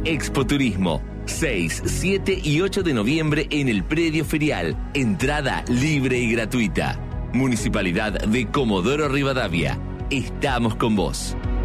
Expo Turismo, 6, 7 y 8 de noviembre en el Predio Ferial. Entrada libre y gratuita. Municipalidad de Comodoro Rivadavia. Estamos con vos.